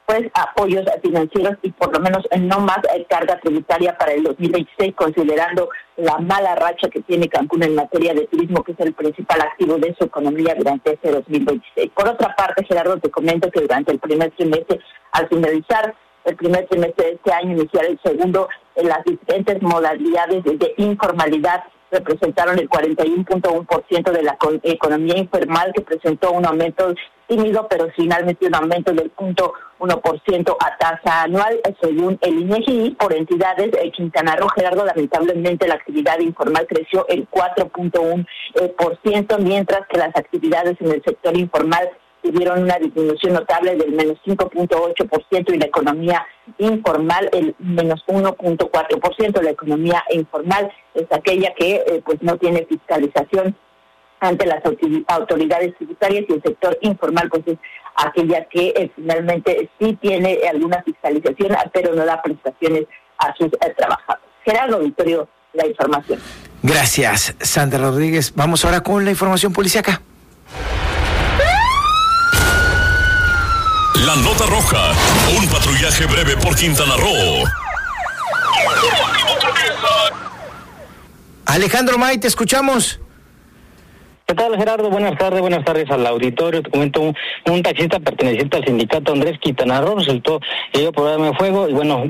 pues apoyos financieros y por lo menos no más carga tributaria para el 2026, considerando la mala racha que tiene Cancún en materia de turismo, que es el principal activo de su economía durante este 2026. Por otra parte, Gerardo, te comento que durante el primer trimestre, al finalizar el primer trimestre de este año, iniciar el segundo, en las diferentes modalidades de informalidad representaron el 41.1% de la economía informal, que presentó un aumento tímido, pero finalmente un aumento del 0.1% a tasa anual, según el INEGI. Por entidades, Quintana Roo, Gerardo, lamentablemente la actividad informal creció el 4.1%, mientras que las actividades en el sector informal tuvieron una disminución notable del menos 5.8% y la economía informal el menos 1.4%. La economía informal es aquella que pues no tiene fiscalización ante las autoridades tributarias, y el sector informal pues es aquella que finalmente sí tiene alguna fiscalización, pero no da prestaciones a sus trabajadores. Gerardo, Victorio, la información. Gracias, Sandra Rodríguez. Vamos ahora con la información policíaca. La nota roja, un patrullaje breve por Quintana Roo. Alejandro May, te escuchamos. ¿Qué tal, Gerardo? Buenas tardes al auditorio. Te comento, un taxista perteneciente al sindicato Andrés Quintana Roo resultó herido por arma de fuego y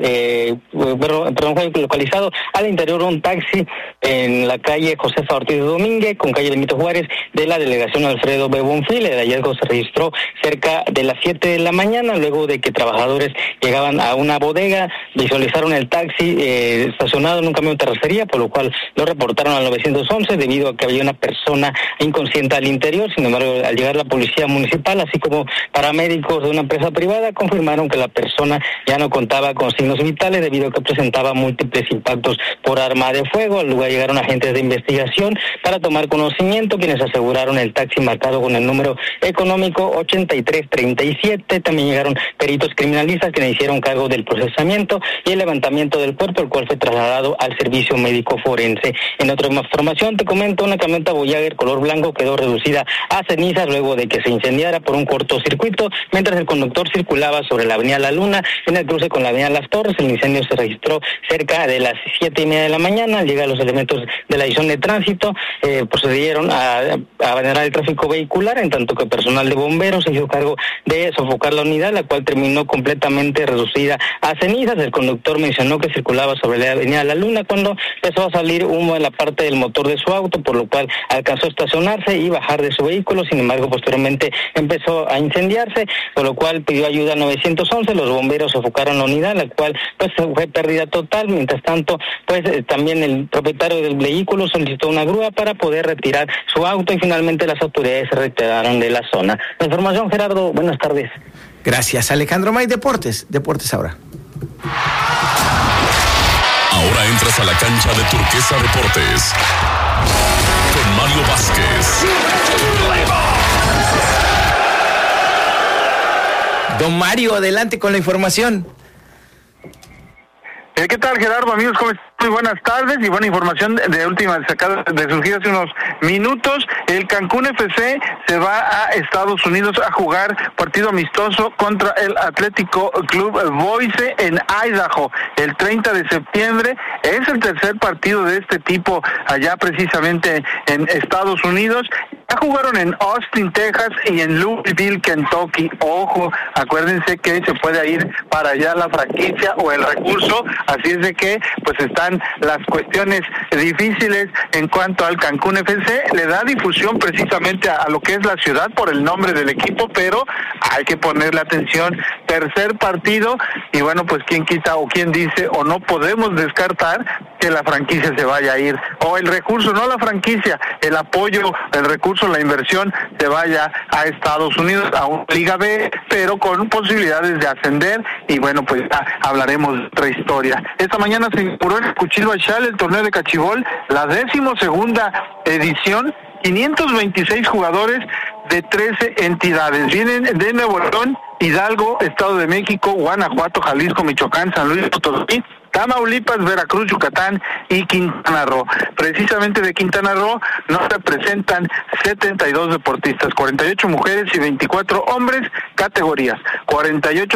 fue localizado al interior de un taxi en la calle Josefa Ortiz Domínguez con calle Benito Juárez de la delegación Alfredo B. Bonfil. El hallazgo se registró cerca de las 7 de la mañana, luego de que trabajadores llegaban a una bodega, visualizaron el taxi estacionado en un camión de terracería, por lo cual lo reportaron al 911 debido a que había una persona inconsciente al interior. Sin embargo, al llegar la policía municipal, así como paramédicos de una empresa privada, confirmaron que la persona ya no contaba con signos vitales debido a que presentaba múltiples impactos por arma de fuego. Al lugar llegaron agentes de investigación para tomar conocimiento, quienes aseguraron el taxi marcado con el número económico 8337. También llegaron peritos criminalistas quienes hicieron cargo del procesamiento y el levantamiento del cuerpo, el cual fue trasladado al servicio médico forense. En otra información, te comento, una camioneta Voyager color blanco quedó reducida a cenizas luego de que se incendiara por un cortocircuito mientras el conductor circulaba sobre la avenida La Luna en el cruce con la avenida Las Torres. El incendio se registró cerca de las 7:30 de la mañana. Al llegar los elementos de la división de tránsito, procedieron a abandonar el tráfico vehicular, en tanto que personal de bomberos se hizo cargo de sofocar la unidad, la cual terminó completamente reducida a cenizas. El conductor mencionó que circulaba sobre la avenida La Luna cuando empezó a salir humo en la parte del motor de su auto, por lo cual alcanzó a estacionarse y bajar de su vehículo. Sin embargo, posteriormente empezó a incendiarse, por lo cual pidió ayuda al 911. Los bomberos sofocaron la unidad, la cual pues fue pérdida total. Mientras tanto, pues también el propietario del vehículo solicitó una grúa para poder retirar su auto y finalmente las autoridades se retiraron de la zona. La información, Gerardo, buenas tardes. Gracias, Alejandro May. Deportes ahora. Ahora entras a la cancha de Turquesa Deportes con Mario Vázquez. Don Mario, adelante con la información. ¿Qué tal, Gerardo? Amigos, ¿cómo están? Muy buenas tardes y buena información de última sacada de surgir hace unos minutos. El Cancún FC se va a Estados Unidos a jugar partido amistoso contra el Atlético Club Boise en Idaho el 30 de septiembre. Es el tercer partido de este tipo allá precisamente en Estados Unidos. Ya jugaron en Austin, Texas y en Louisville, Kentucky. Ojo, acuérdense que se puede ir para allá la franquicia o el recurso, así es de que pues están las cuestiones difíciles en cuanto al Cancún FC. Le da difusión precisamente a lo que es la ciudad por el nombre del equipo, pero hay que ponerle atención. Tercer partido y bueno, pues quién quita o quién dice o no podemos descartar que la franquicia se vaya a ir, o el recurso, no la franquicia, el apoyo, el recurso, la inversión se vaya a Estados Unidos, a una Liga B, pero con posibilidades de ascender, y bueno, pues ya hablaremos de otra historia. Esta mañana se inauguró en el Cuchillo Achal el torneo de cachibol, la 12ª edición, 526 jugadores de 13 entidades. Vienen de Nuevo León, Hidalgo, Estado de México, Guanajuato, Jalisco, Michoacán, San Luis Potosí, Tamaulipas, Veracruz, Yucatán y Quintana Roo. Precisamente de Quintana Roo nos representan 72 deportistas, 48 mujeres y 24 hombres, categorías 48